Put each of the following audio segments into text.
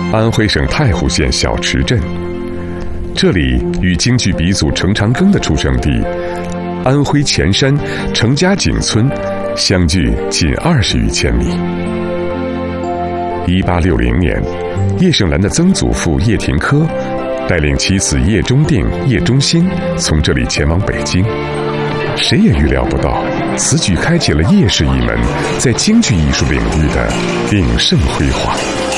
安徽省太湖县小池镇。这里与京剧鼻祖程长庚的出生地安徽潜山程家井村相距仅20余千米。1860年，叶盛兰的曾祖父叶廷科带领妻子叶中定、叶中兴从这里前往北京。谁也预料不到，此举开启了叶氏一门在京剧艺术领域的鼎盛辉煌。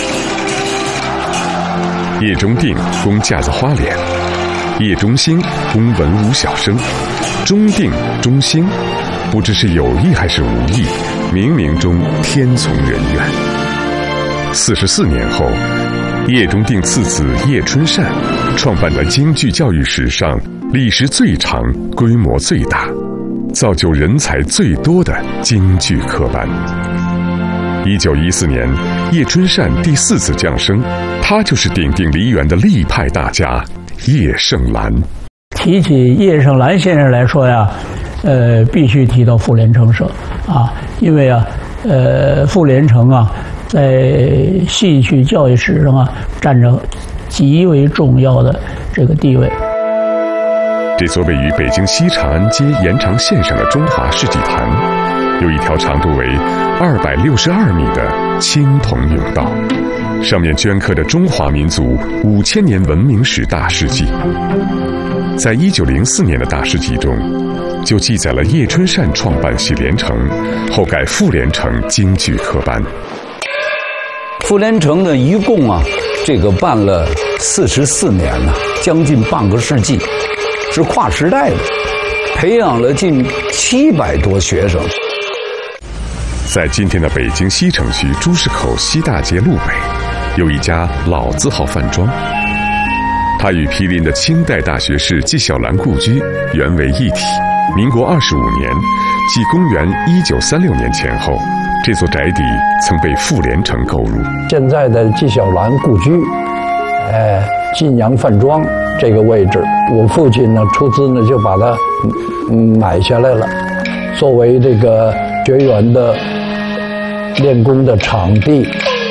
叶中定攻架子花脸，叶中兴攻文武小生，中定、中兴，不知是有意还是无意，冥冥中天从人愿。44年后，叶中定次子叶春善创办了京剧教育史上历时最长、规模最大、造就人才最多的京剧科班。1914年，叶春善第4次降生，他就是鼎鼎梨园的立派大家叶盛兰。 提起叶盛兰先生来说呀，必须提到傅连城社啊，因为啊，傅连城啊，在戏曲教育史上啊，占着极为重要的这个地位。 这座位于北京西长安街延长线上的中华世纪坛，有一条长度为262米的青铜甬道，上面镌刻着中华民族5000年文明史大事记。在1904年的大事记中，就记载了叶春善创办喜连城，后改傅连城京剧科班。 傅连城呢，一共啊，这个办了44年了，将近半个世纪，是跨时代的，培养了近700多学生。 在今天的北京西城区朱市口西大街路北，有一家老字号饭庄，它与毗邻的清代大学士纪晓岚故居原为一体。民国25年，即公元1936年前后，这座宅邸曾被傅连城购入。 现在的纪晓岚故居，晋阳饭庄这个位置，我父亲呢出资呢就把它买下来了，作为这个学员的练功的场地。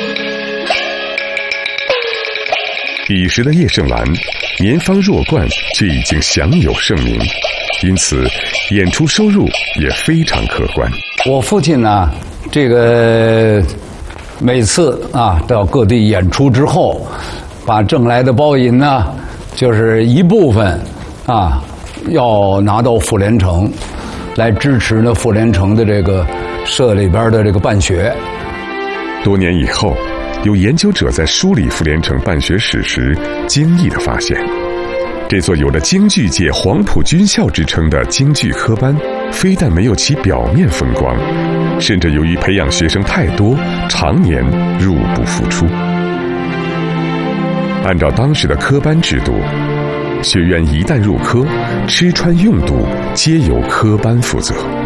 彼时的叶盛兰年方弱冠，却已经享有盛名，因此演出收入也非常可观。 我父亲呢，这个每次啊到各地演出之后，把挣来的包银呢，就是一部分啊要拿到傅连城来支持呢傅连城的这个社里边的这个办学。 多年以后，有研究者在梳理傅连城办学史时，惊异地发现，这座有着京剧界黄埔军校之称的京剧科班，非但没有其表面风光，甚至由于培养学生太多，常年入不敷出。按照当时的科班制度，学员一旦入科，吃穿用度皆由科班负责。